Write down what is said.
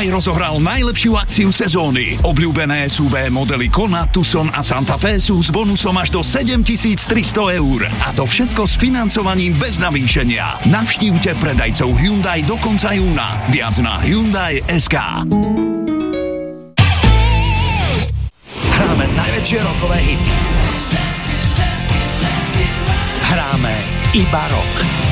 Hyundai rozohral najlepšiu akciu sezóny. Obľúbené SUV modely Kona, Tucson a Santa Fe sú s bonusom až do 7300 eur. A to všetko s financovaním bez navýšenia. Navštívte predajcov Hyundai do konca júna. Viac na Hyundai.sk. Hráme najväčšie rockové hity. Hráme iba rock.